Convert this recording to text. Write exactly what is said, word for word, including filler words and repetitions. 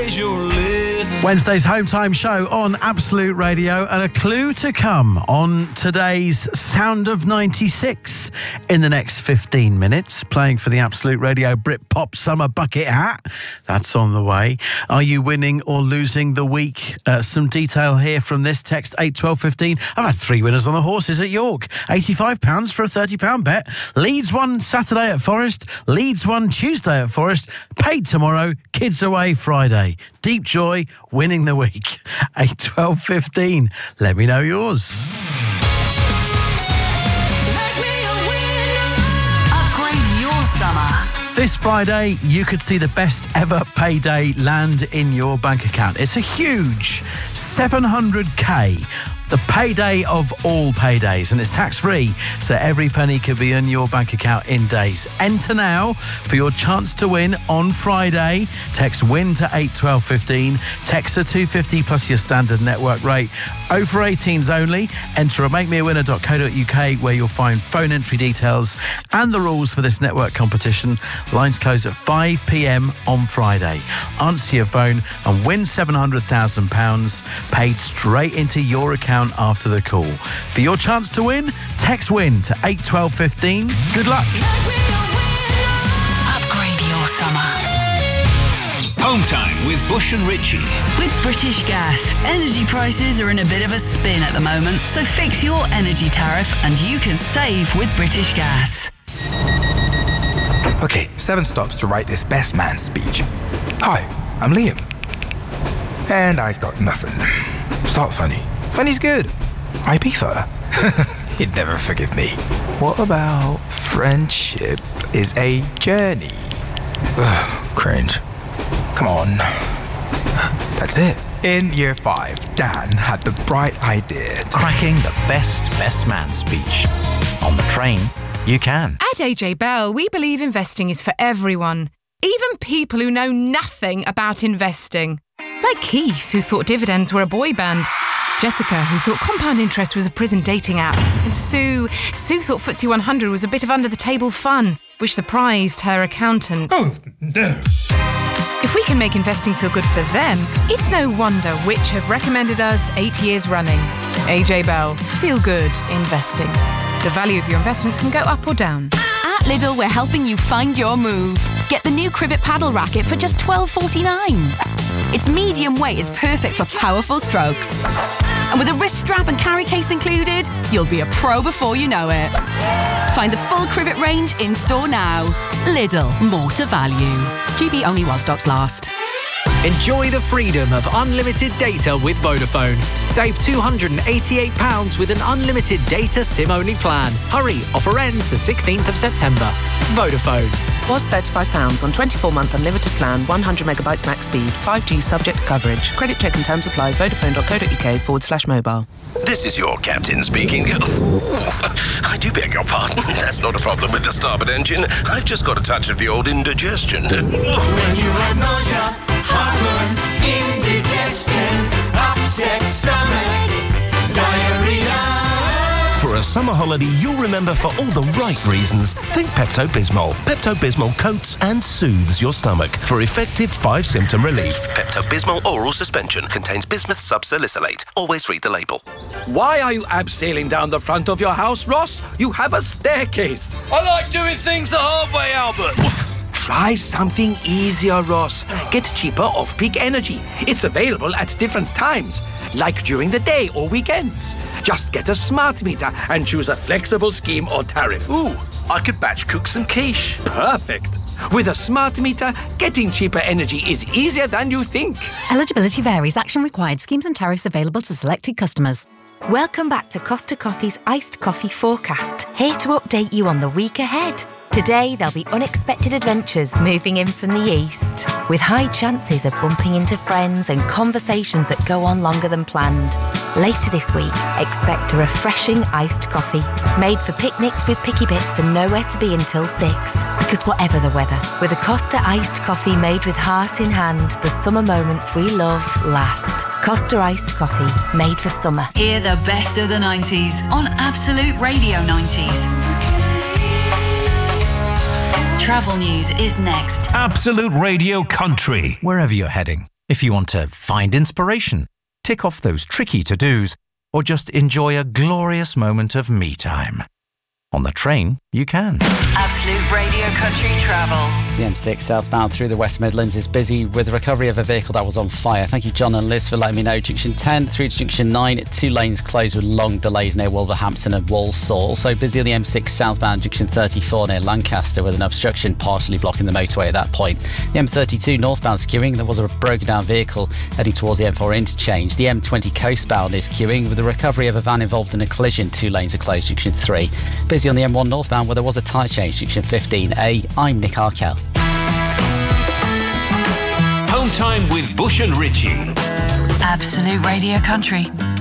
days you're living. Wednesday's Home Time Show on Absolute Radio, and a clue to come on today's Sound of ninety-six in the next fifteen minutes, playing for the Absolute Radio Britpop Summer Bucket Hat. That's on the way. Are you winning or losing the week? Uh, some detail here from this text, eight twelve fifteen. I've had three winners on the horses at York. eighty-five pounds for a thirty pound bet. Leeds won Saturday at Forest. Leeds won Tuesday at Forest. Paid tomorrow. Kids away Friday. Deep Joy winning the week. eight twelve fifteen. Let me know yours. Upgrade your summer. This Friday, you could see the best ever payday land in your bank account. It's a huge seven hundred k. The payday of all paydays, and it's tax-free, so every penny could be in your bank account in days. Enter now for your chance to win on Friday. Text WIN to eight twelve fifteen. Text a two fifty plus your standard network rate. Over eighteens only. Enter at make me a winner dot co dot uk, where you'll find phone entry details and the rules for this network competition. Lines close at five p m on Friday. Answer your phone and win seven hundred thousand pounds paid straight into your account after the call. For your chance to win, text WIN to eight twelve fifteen. Good luck. Upgrade your summer. Home Time with Bush and Ritchie. With British Gas, energy prices are in a bit of a spin at the moment, so fix your energy tariff and you can save with British Gas. Okay, seven stops to write this best man speech. Hi, I'm Liam. And I've got nothing. Start funny. Funny's good. Ibiza. He'd never forgive me. What about friendship is a journey? Ugh, cringe. Come on. That's it. In year five, Dan had the bright idea to... cracking the best best man speech. On the train, you can. At A J Bell, we believe investing is for everyone, even people who know nothing about investing. Like Keith, who thought dividends were a boy band. Jessica, who thought compound interest was a prison dating app. And Sue, Sue thought F T S E one hundred was a bit of under-the-table fun, which surprised her accountant. Oh, no. If we can make investing feel good for them, it's no wonder which have recommended us eight years running. A J Bell, feel good investing. The value of your investments can go up or down. At Lidl, we're helping you find your move. Get the new Crivet paddle racket for just twelve forty-nine. Its medium weight is perfect for powerful strokes. And with a wrist strap and carry case included, you'll be a pro before you know it. Find the full Crivet range in store now. Lidl, more to value. G B only while stocks last. Enjoy the freedom of unlimited data with Vodafone. Save two hundred eighty-eight pounds with an unlimited data SIM-only plan. Hurry, offer ends the sixteenth of September. Vodafone. Was thirty-five pounds on twenty-four month unlimited plan, one hundred megabytes max speed, five G subject to coverage. Credit check and terms apply. Vodafone dot co dot uk forward slash mobile. This is your captain speaking. I do beg your pardon. That's not a problem with the starboard engine. I've just got a touch of the old indigestion. When you have nausea, heartburn, indigestion, upset stomach, diarrhea. For a summer holiday you'll remember for all the right reasons, think Pepto-Bismol. Pepto-Bismol coats and soothes your stomach for effective five-symptom relief. Pepto-Bismol oral suspension contains bismuth subsalicylate. Always read the label. Why are you abseiling down the front of your house, Ross? You have a staircase. I like doing things the hard way, Albert. Try something easier, Ross. Get cheaper off-peak energy. It's available at different times, like during the day or weekends. Just get a smart meter and choose a flexible scheme or tariff. Ooh, I could batch cook some quiche. Perfect. With a smart meter, getting cheaper energy is easier than you think. Eligibility varies. Action required. Schemes and tariffs available to selected customers. Welcome back to Costa Coffee's Iced Coffee Forecast. Here to update you on the week ahead. Today, there'll be unexpected adventures moving in from the east, with high chances of bumping into friends and conversations that go on longer than planned. Later this week, expect a refreshing iced coffee, made for picnics with picky bits and nowhere to be until six. Because whatever the weather, with a Costa iced coffee made with heart in hand, the summer moments we love last. Costa iced coffee, made for summer. Hear the best of the nineties on Absolute Radio nineties. Travel news is next. Absolute Radio Country. Wherever you're heading, If you want to find inspiration, tick off those tricky to-dos, or just enjoy a glorious moment of me time. On the train, you can. Absolute Radio Country Travel. The M six southbound through the West Midlands is busy with the recovery of a vehicle that was on fire. Thank you, John and Liz, for letting me know. Junction ten through to Junction nine, two lanes closed with long delays near Wolverhampton and Walsall. Also busy on the M six southbound Junction thirty-four near Lancaster with an obstruction partially blocking the motorway at that point. The M thirty-two northbound is queuing. There was a broken down vehicle heading towards the M four interchange. The M twenty coastbound is queuing with the recovery of a van involved in a collision. Two lanes are closed, Junction three. Busy on the M one northbound where there was a tyre change, Junction fifteen A. I'm Nick Arkell. Home time with Bush and Ritchie. Absolute Radio Country.